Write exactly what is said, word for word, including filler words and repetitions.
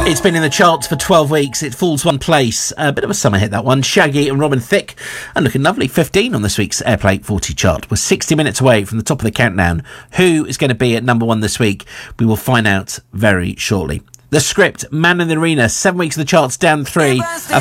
It's been in the charts for twelve weeks. It falls one place. A bit of a summer hit, that one. Shaggy and Robin Thicke, and looking lovely. fifteen on this week's Airplay forty chart. We're sixty minutes away from the top of the countdown. Who is going to be at number one this week? We will find out very shortly. The Script, Man in the Arena, seven weeks of the charts, down three.